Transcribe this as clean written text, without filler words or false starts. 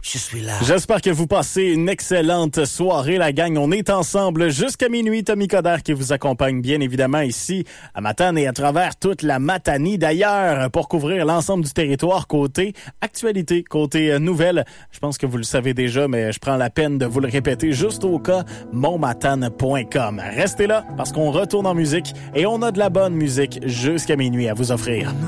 je suis là. J'espère que vous passez une excellente soirée, la gang. On est ensemble jusqu'à minuit. Tommy Coderre qui vous accompagne bien évidemment ici à Matane et à travers toute la Matanie. D'ailleurs, pour couvrir l'ensemble du territoire côté actualité, côté nouvelles. Je pense que vous le savez déjà, mais je prends la peine de vous le répéter juste au cas, monmatane.com. Restez là parce qu'on retourne en musique et on a de la bonne musique jusqu'à minuit à vous offrir.